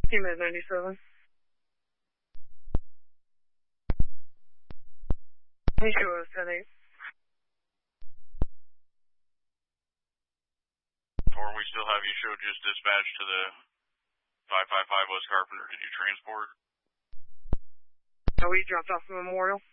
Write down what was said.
Team 97. Hey, show us 10-8. Or we still have you show just dispatched to the 555 West Carpenter. Did you transport? We dropped off the Memorial.